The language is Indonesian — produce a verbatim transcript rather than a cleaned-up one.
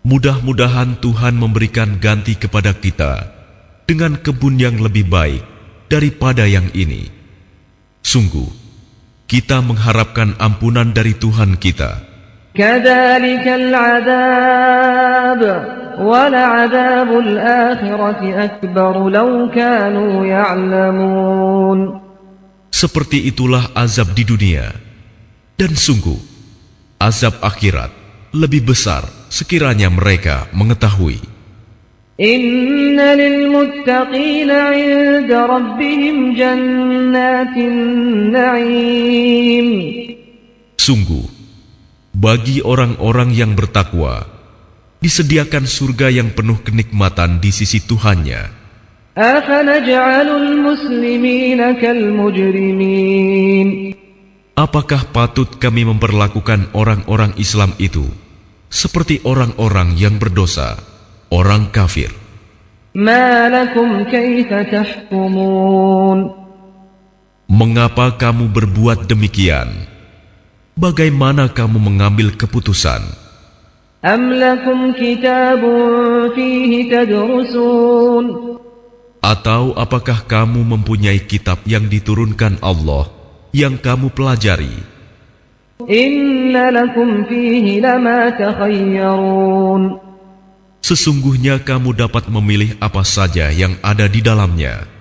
Mudah-mudahan Tuhan memberikan ganti kepada kita dengan kebun yang lebih baik daripada yang ini. Sungguh, kita mengharapkan ampunan dari Tuhan kita. Kadzalikal 'adzab wa la'adzabul akhirati akbar law kanu ya'lamun. Seperti itulah azab di dunia, dan sungguh azab akhirat lebih besar sekiranya mereka mengetahui. Inna lil muttaqina 'inda rabbihim jannatin na'im. Sungguh, bagi orang-orang yang bertakwa disediakan surga yang penuh kenikmatan di sisi Tuhannya. Afanaj'alul muslimina kal mujrimin. Apakah patut kami memperlakukan orang-orang Islam itu seperti orang-orang yang berdosa, orang kafir? Ma lakum kaifa tahkumun. Mengapa kamu berbuat demikian? Bagaimana kamu mengambil keputusan? Am lakum kitabun fihi tadrusun. Atau apakah kamu mempunyai kitab yang diturunkan Allah yang kamu pelajari? Inna lakum fihi lama takhayyarun. Sesungguhnya kamu dapat memilih apa saja yang ada di dalamnya.